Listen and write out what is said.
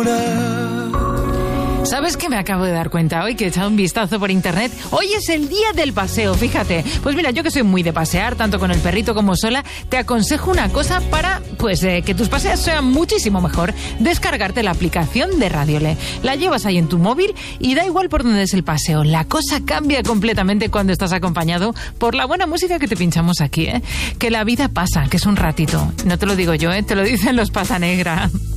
¿Sabes qué me acabo de dar cuenta hoy? Que he echado un vistazo por internet. Hoy es el día del paseo, fíjate. Pues mira, yo que soy muy de pasear, tanto con el perrito como sola, te aconsejo una cosa para, que tus paseos sean muchísimo mejor. Descargarte la aplicación de Radiole. La llevas ahí en tu móvil y da igual por dónde es el paseo. La cosa cambia completamente cuando estás acompañado por la buena música que te pinchamos aquí, ¿eh? Que la vida pasa, que es un ratito. No te lo digo yo, ¿eh? Te lo dicen los Pasanegra.